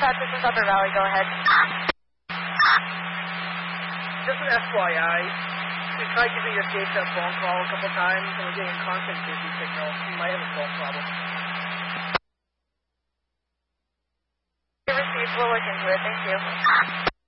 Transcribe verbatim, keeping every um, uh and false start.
Contact, this is Upper Valley, go ahead. Just an F Y I, we tried giving your station a phone call a couple times, and we're getting constant busy signal. You might have a phone problem. Received, we'll look into it, thank you.